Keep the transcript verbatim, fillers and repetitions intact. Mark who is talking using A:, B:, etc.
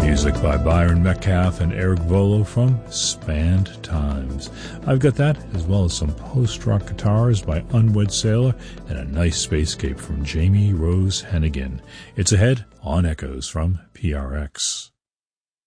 A: Music by Byron Metcalf and Eric Volo from Spanned Times. I've got that, as well as some post-rock guitars by Unwed Sailor and a nice spacescape from Jamie Rose Hennigan. It's ahead on Echoes from P R X.